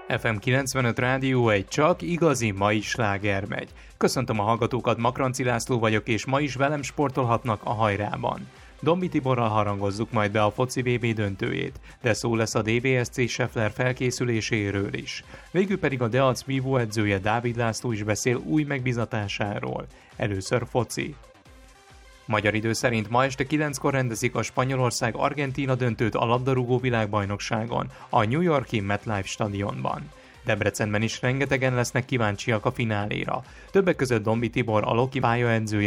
FM 95 Rádió egy csak igazi mai sláger megy. Köszöntöm a hallgatókat, Makranci László vagyok, és ma is velem sportolhatnak a hajrában. Dombi Tiborral harangozzuk majd be a foci VB döntőjét, de szó lesz a DVSC Scheffler felkészüléséről is. Végül pedig a Deac Vivo edzője Dávid László is beszél új megbízatásáról. Először foci. Magyar idő szerint ma este 9-kor rendezik a Spanyolország-Argentína döntőt a labdarúgó világbajnokságon, a New York-i MetLife stadionban. Debrecenben is rengetegen lesznek kíváncsiak a fináléra. Többek között Dombi Tibor, a Loki pályaedzője